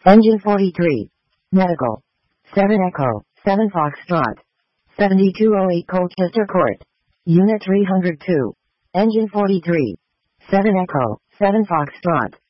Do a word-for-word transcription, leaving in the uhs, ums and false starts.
Engine forty-three. Medical. seven Echo, seven Foxtrot. seventy-two oh eight Colchester Court. Unit three hundred two. Engine forty-three. seven Echo, seven Foxtrot.